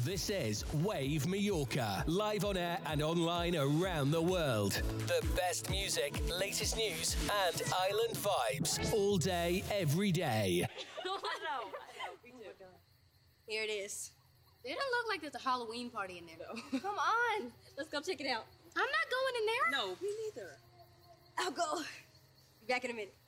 This is Wave Mallorca, live on air and online around the world. The best music, latest news, and island vibes all day, every day. Here it is. It don't look like there's a Halloween party in there. No. Come on, let's go check it out. I'm not going in there. No, me neither. I'll go. Be back in a minute.